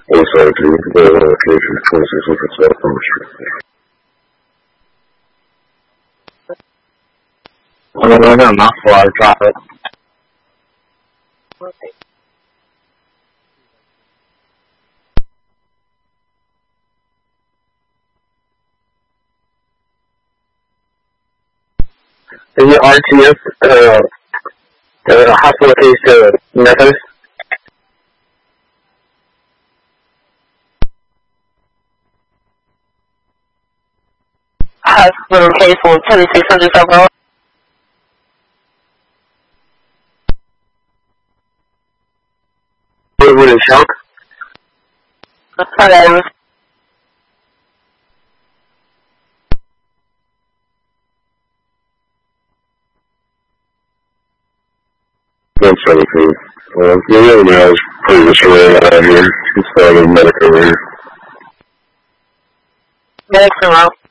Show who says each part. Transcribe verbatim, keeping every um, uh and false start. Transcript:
Speaker 1: Oh, sorry, please. The location is twenty-six hundred South Plymouth Street. No, no, no, not for I drop it. Is it R T S, uh, uh, hospital case, uh, Methodist? Hospital case for twenty-six hundred South Plymouth. With a shock? Hello. I'm sorry, please. Uh, yeah, yeah, yeah, I was pretty much around out here. He started medical here. Medical.